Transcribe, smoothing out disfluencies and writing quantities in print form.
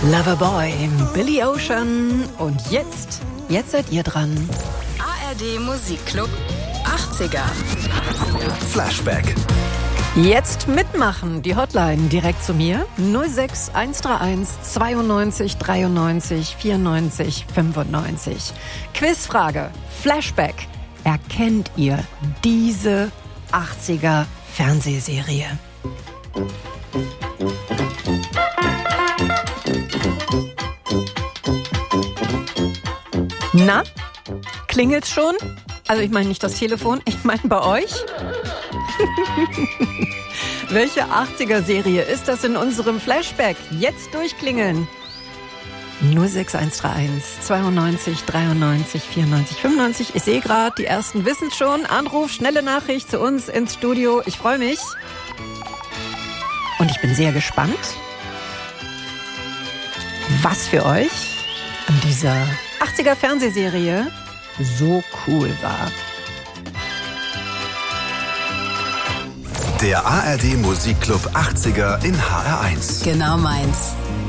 Loverboy, Billy Ocean. Und jetzt seid ihr dran. ARD Musikclub 80er. Flashback. Jetzt mitmachen. Die Hotline direkt zu mir. 06 131 92 93 94 95. Quizfrage. Flashback. Erkennt ihr diese 80er Fernsehserie? Na? Klingelt's schon? Also ich meine nicht das Telefon, ich meine bei euch. Welche 80er-Serie ist das in unserem Flashback? Jetzt durchklingeln. 06131 92 93 94 95. Ich sehe gerade, die ersten wissen schon. Anruf, schnelle Nachricht zu uns ins Studio. Ich freue mich. Und ich bin sehr gespannt, was für euch an dieser 80er Fernsehserie so cool war. Der ARD Musikclub 80er in HR1. Genau meins.